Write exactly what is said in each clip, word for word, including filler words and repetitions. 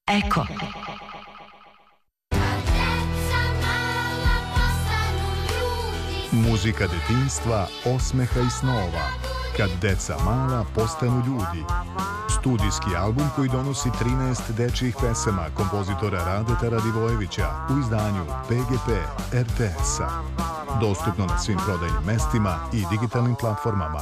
Eko. Muzika detinjstva, osmeha i snova. Kad deca mala postanu ljudi. Studijski album koji donosi trinaest dečjih pesama kompozitora Radeta Radivojevića u izdanju P G P R T S-a. Dostupno na svim prodajnim mestima i digitalnim platformama.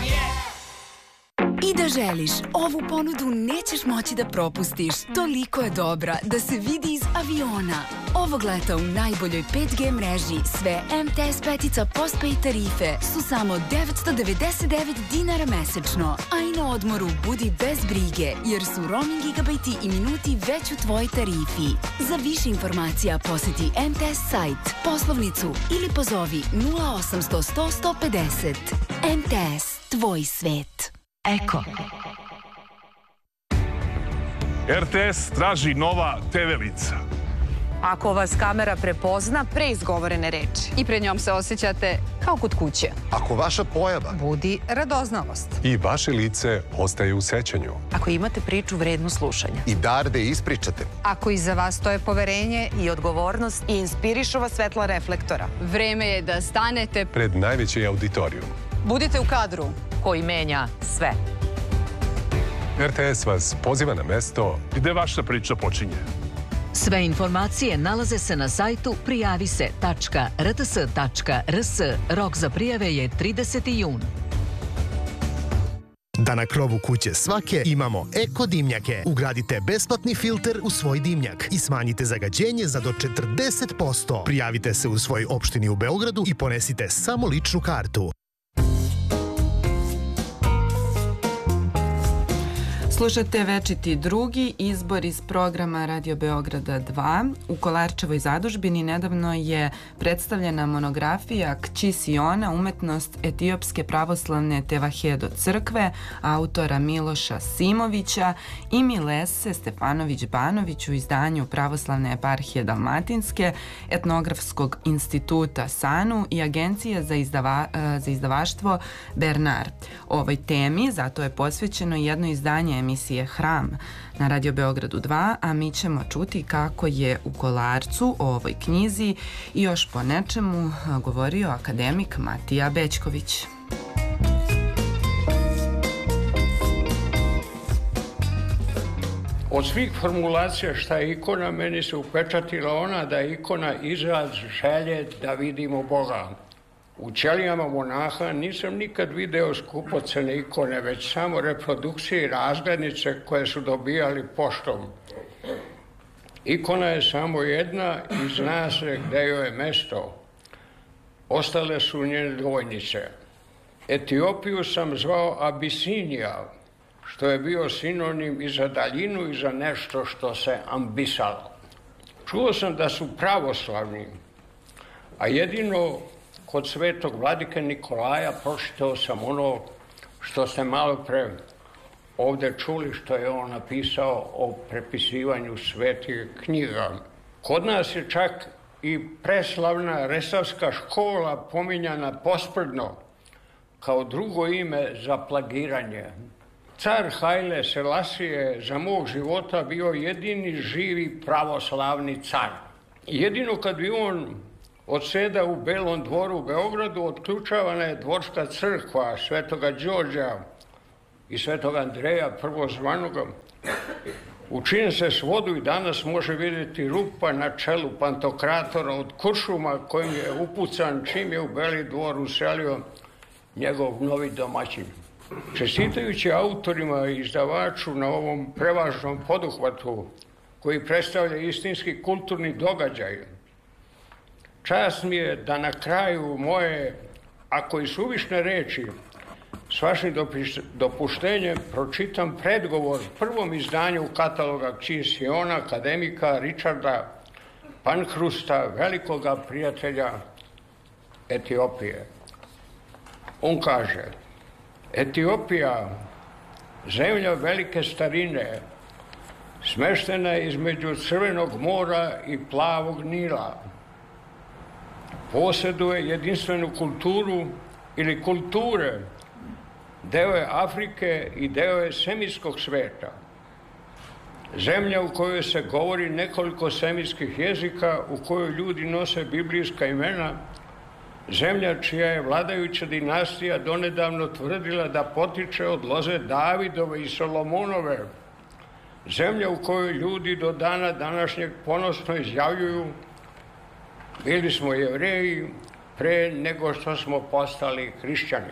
I da želiš, ovu ponudu nećeš moći da propustiš. Toliko je dobra da se vidi iz aviona. Ovog leta u najboljoj pet G mreži sve M T S petica postpaid tarife su samo devetsto devedeset devet dinara mesečno. A i na odmoru budi bez brige, jer su roaming gigabajti i minuti već u tvojoj tarifi. Za više informacija poseti M T S sajt, poslovnicu ili pozovi nula osamsto sto sto pedeset. M T S, tvoj svet. Eko. R T S traži nova te ve lica. Ako vas kamera prepozna pre izgovorene reči i pred njom se osjećate kao kod kuće. Ako vaša pojava budi radoznalost i vaše lice ostaje u sećanju. Ako imate priču vrednu slušanja i dar da ispričate. Ako iza vas stoje poverenje i odgovornost i inspirišu vas svetla reflektora. Vreme je da stanete pred najveći auditorijum. Budite u kadru koji menja sve. R T S vas poziva na mesto gde vaša priča počinje. Sve informacije nalaze se na sajtu prijavise tačka r t s tačka r s. Rok za prijave je trideseti jun. Da na krovu kuće svake imamo eko dimnjake. Ugradite besplatni filter u svoj dimnjak i smanjite zagađenje za do četrdeset posto. Prijavite se u svojoj opštini u Beogradu i ponesite samo ličnu kartu. Slušate Večiti drugi, izbor iz programa Radio Beograda dva. U Kolarčevoj zadužbini nedavno je predstavljena monografija Kći Siona, umetnost etiopske pravoslavne Tevahedo crkve, autora Miloša Simovića i Milese Stefanović-Banović u izdanju Pravoslavne eparhije Dalmatinske, Etnografskog instituta SANU i Agencije za, izdava, za izdavaštvo Bernard. O ovoj temi zato je posvećeno jedno izdanje emisije Hram na Radio Beogradu dva, a mi ćemo čuti kako je u Kolarcu o ovoj knjizi i još po nečemu govorio akademik Matija Bećković. Od svih formulacija šta je ikona, meni se upečatila ona da je ikona izraz želje da vidimo Boga. U ćelijama monaha nisam nikad video skupocene ikone, već samo reprodukcije i razglednice koje su dobijali poštom. Ikona je samo jedna i zna se gde joj je mesto. Ostale su njene dvojnice. Etiopiju sam zvao Abisinija, što je bio sinonim i za daljinu i za nešto što se ambisalo. Čuo sam da su pravoslavni, a jedino kod svetog vladike Nikolaja pročitao sam ono što ste malo pre ovde čuli, što je on napisao o prepisivanju svetih knjiga. Kod nas je čak i preslavna Resavska škola pominjana posprdno kao drugo ime za plagiranje. Car Haile Selasije je za mog života bio jedini živi pravoslavni car. Jedino kad bi on odseda u Belom dvoru u Beogradu, otključavana je dvorska crkva Svetoga Đorđa i Svetoga Andreja prvozvanoga, u čijem se svodu i danas može vidjeti rupa na čelu pantokratora od kuršuma kojim je upucan čim je u Beli dvor uselio njegov novi domaćin. Čestitajući autorima i izdavaču na ovom prevažnom poduhvatu koji predstavlja istinski kulturni događaj, čast mi je da na kraju moje, ako i suvišne reči, s vašim dopuštenjem pročitam predgovor prvom izdanju kataloga Kći Siona akademika Richarda Pankhrusta, velikoga prijatelja Etiopije. On kaže: Etiopija, zemlja velike starine, smeštena je između Crvenog mora i Plavog Nila. Posjeduje jedinstvenu kulturu ili kulture, deo je Afrike i deo je svemirskog sveta. Zemlja u kojoj se govori nekoliko semitskih jezika, u kojoj ljudi nose biblijska imena, zemlja čija je vladajuća dinastija donedavno tvrdila da potiče od loze Davidove i Solomonove, zemlja u kojoj ljudi do dana današnjeg ponosno izjavljuju bili smo Jevreji pre nego što smo postali hrišćani.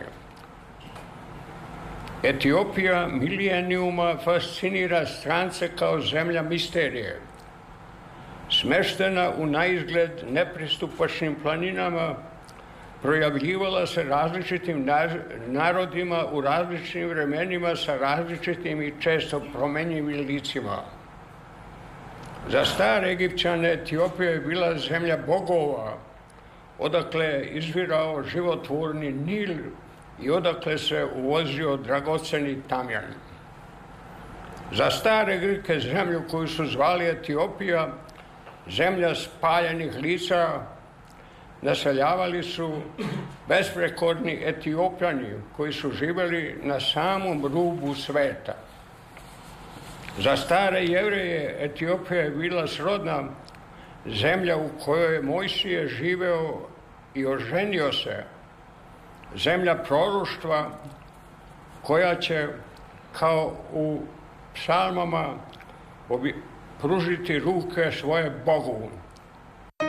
Etiopija milenijuma fascinira strance kao zemlja misterije. Smeštena u naizgled nepristupačnim planinama, projavljivala se različitim narodima u različitim vremenima sa različitim i često promenjivim licima. Za stare Egipćane Etiopija je bila zemlja bogova, odakle je izvirao životvorni Nil i odakle se uvozio dragoceni tamjan. Za stare Grke zemlju koju su zvali Etiopija, zemlja spaljenih lica, naseljavali su besprekorni Etiopljani koji su živjeli na samom rubu sveta. Za stare Jevreje Etiopija je bila srodna zemlja u kojoj je Mojsije živeo i oženio se, zemlja proroštva koja će kao u psalmama pružiti ruke svoje Bogu.